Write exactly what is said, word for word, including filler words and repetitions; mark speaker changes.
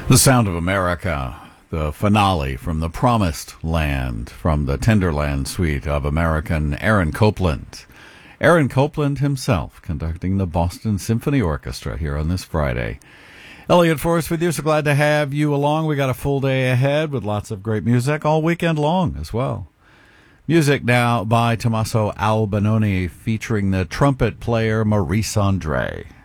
Speaker 1: The Sound of America, the finale from The Promised Land, from the Tenderland suite of American Aaron Copland. Aaron Copland himself conducting the Boston Symphony Orchestra here on this Friday. Elliot Forrest with you, so glad to have you along. We got a full day ahead with lots of great music all weekend long as well. Music now by Tommaso Albinoni featuring the trumpet player Maurice Andre.